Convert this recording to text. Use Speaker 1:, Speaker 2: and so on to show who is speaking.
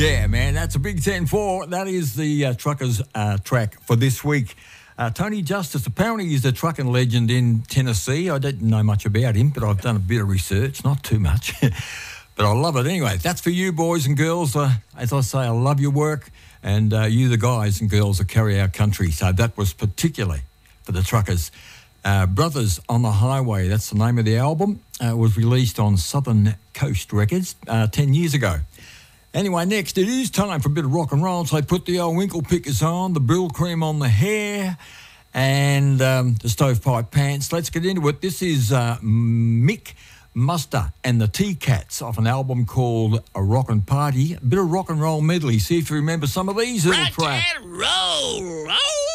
Speaker 1: Yeah, man, that's a big 10-4. That is the Truckers track for this week. Tony Justice, apparently he's a trucking legend in Tennessee. I didn't know much about him, but I've done a bit of research, not too much. But I love it anyway. That's for you, boys and girls. As I say, I love your work, and you, the guys and girls that carry our country. So that was particularly for the Truckers. Brothers on the Highway, that's the name of the album. It was released on Southern Coast Records 10 years ago. Anyway, next, it is time for a bit of rock and roll. So I put the old Winkle Pickers on, the Brill Cream on the hair, and the Stovepipe Pants. Let's get into it. This is Mick Muster and the T-Cats off an album called A Rockin' Party. A bit of rock and roll medley. See if you remember some of these little tracks.
Speaker 2: Rock and roll, roll.